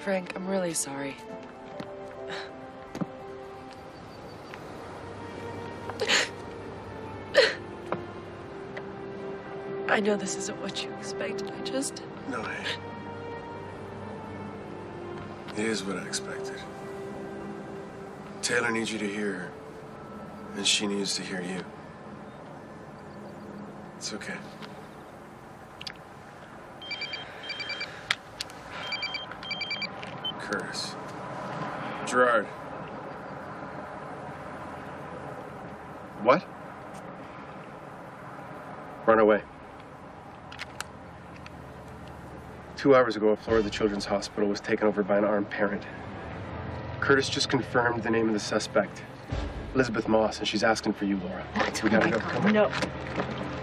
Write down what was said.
Frank, I'm really sorry. I know this isn't what you expected. No, hey. It is what I expected. Taylor needs you to hear her, and she needs to hear you. It's okay. Curtis. Gerard. What? Run away. 2 hours ago, a floor of the Children's Hospital was taken over by an armed parent. Curtis just confirmed the name of the suspect, Elizabeth Moss, and she's asking for you, Laura. What? We gotta Oh my go. God, Come on. no.